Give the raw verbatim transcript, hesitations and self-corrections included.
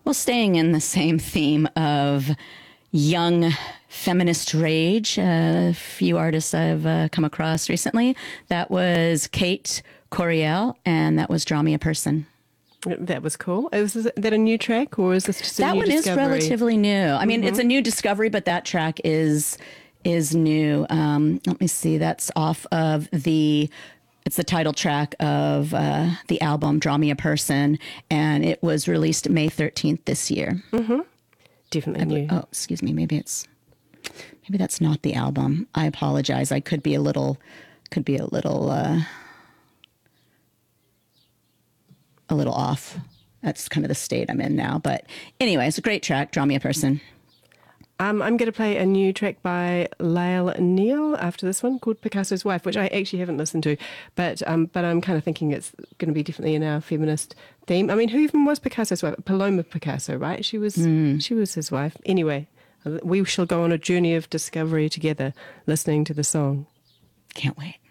Well, staying in the same theme of young feminist rage, a few artists I've uh, come across recently. That was Kate Coriel, and that was Draw Me a Person. That was cool. Is that a new track, or is this just a that new one discovery? Is relatively new. I mean, mm-hmm. It's a new discovery, but that track is is new. Um, let me see. That's off of the. It's the title track of uh, the album "Draw Me a Person," and it was released May thirteenth this year. Mm-hmm. Definitely new. Oh, excuse me. Maybe it's maybe that's not the album. I apologize. I could be a little could be a little. Uh, a little off. That's kind of the state I'm in now. But anyway, it's a great track, Draw Me a Person. Um, I'm going to play a new track by Lael Neal after this one called Picasso's Wife, which I actually haven't listened to, but um, but I'm kind of thinking it's going to be definitely in our feminist theme. I mean, who even was Picasso's wife? Paloma Picasso, right? She was mm. she was his wife. Anyway, we shall go on a journey of discovery together, listening to the song. Can't wait.